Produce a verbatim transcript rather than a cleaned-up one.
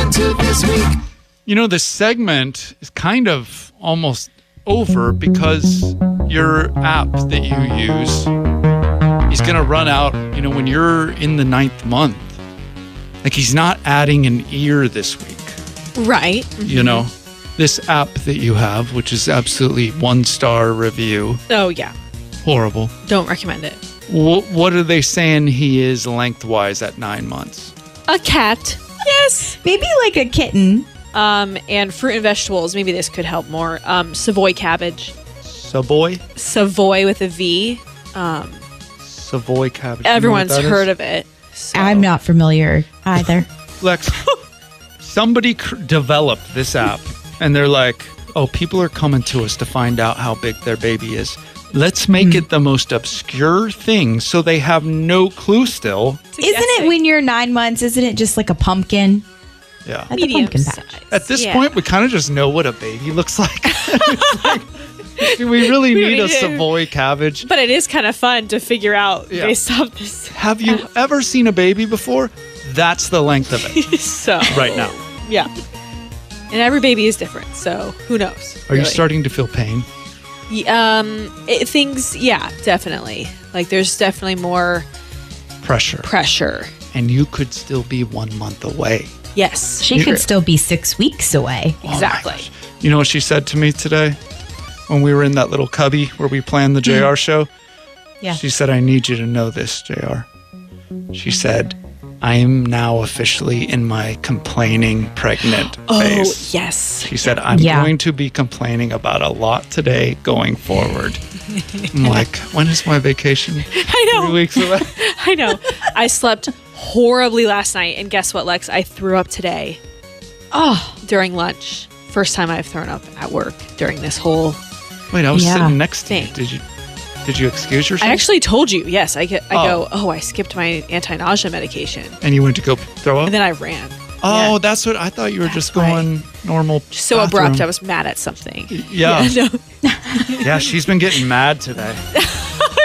What to this week? You know, this segment is kind of almost over because your app that you use is going to run out, you know, when you're in the ninth month. Like, he's not adding an ear this week. Right. You know, this app that you have, which is absolutely one-star review. Oh, yeah. Horrible. Don't recommend it. W- what are they saying he is lengthwise at nine months? A cat. Yes. Maybe like a kitten. Um, and fruit and vegetables. Maybe this could help more. Um, Savoy cabbage. Savoy? Savoy with a V. Um, Savoy cabbage. everyone's you know heard is? of it. So. I'm not familiar either. Lex, somebody cr- developed this app, and they're like, oh, people are coming to us to find out how big their baby is. Let's make Mm. it the most obscure thing so they have no clue still. It's a Isn't it guessing. when you're nine months, isn't it just like a pumpkin? Yeah. At the medium pumpkin size? patch. At this Yeah. point, we kind of just know what a baby looks like. It's like, do we really We need a need to- Savoy cabbage? But it is kind of fun to figure out Yeah. based off this. Have you ever seen a baby before? That's the length of it So right now. yeah, and every baby is different. So who knows? Are you really. starting to feel pain? Y- Um, it, things. Yeah, definitely. Like there's definitely more Pressure. pressure. And you could still be one month away. Yes, She could still be six weeks away. Oh my exactly. gosh. You know what she said to me today when we were in that little cubby where we planned the J R show? Yeah. She said, I need you to know this, J R. She said, I am now officially in my complaining pregnant Oh phase. yes. She said, I'm Yeah. going to be complaining about a lot today going forward. I'm like, when is my vacation? I know. Three weeks away. I know. I slept horribly last night, and guess what, Lex? I threw up today. Oh, during lunch. First time I've thrown up at work during this whole. Wait, I was Yeah. sitting next to you. Thing. Did you did you excuse yourself? I actually told you. Yes, I get. I Oh. go. Oh, I skipped my anti-nausea medication, And you went to go throw up? and then I ran. Oh, Yeah. that's what I thought you were just why. going normal. So bathroom. abrupt. I was mad at something. Yeah. no. Yeah, she's been getting mad today.